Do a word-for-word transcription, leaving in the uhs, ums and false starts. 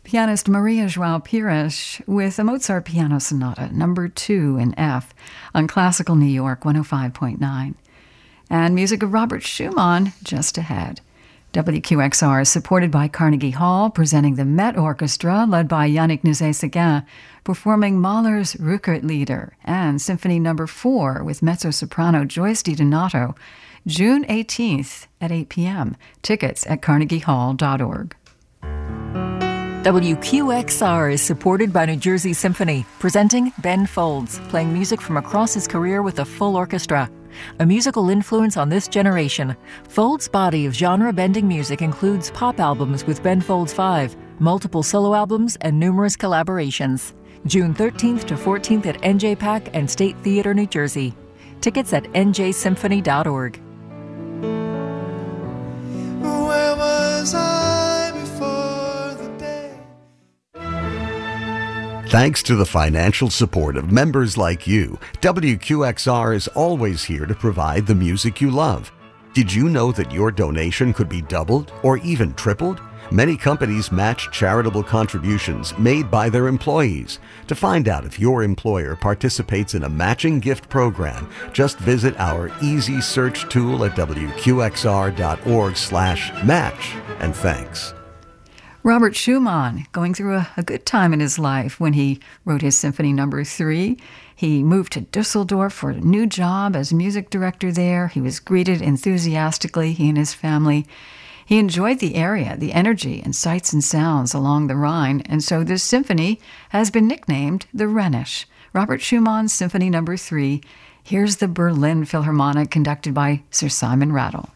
Pianist Maria João Pires with a Mozart Piano Sonata, number two in F, on Classical New York one oh five point nine. And music of Robert Schumann just ahead. W Q X R is supported by Carnegie Hall, presenting the Met Orchestra, led by Yannick Nézet-Séguin, performing Mahler's Rückert-Lieder and Symphony Number four with mezzo-soprano Joyce DiDonato, June eighteenth at eight p.m. Tickets at carnegie hall dot org. W Q X R is supported by New Jersey Symphony, presenting Ben Folds, playing music from across his career with a full orchestra. A musical influence on this generation, Folds' body of genre-bending music includes pop albums with Ben Folds five, multiple solo albums, and numerous collaborations. June thirteenth to fourteenth at N J PAC and State Theater, New Jersey. Tickets at n j symphony dot org. Where was I before the day? Thanks to the financial support of members like you, W Q X R is always here to provide the music you love. Did you know that your donation could be doubled or even tripled? Many companies match charitable contributions made by their employees. To find out if your employer participates in a matching gift program, just visit our easy search tool at w q x r dot org slash match. And thanks. Robert Schumann, going through a, a good time in his life when he wrote his Symphony Number three. He moved to Dusseldorf for a new job as music director there. He was greeted enthusiastically, he and his family. He enjoyed the area, the energy and sights and sounds along the Rhine, and so this symphony has been nicknamed the Rhenish. Robert Schumann's Symphony Number three. Here's the Berlin Philharmonic, conducted by Sir Simon Rattle.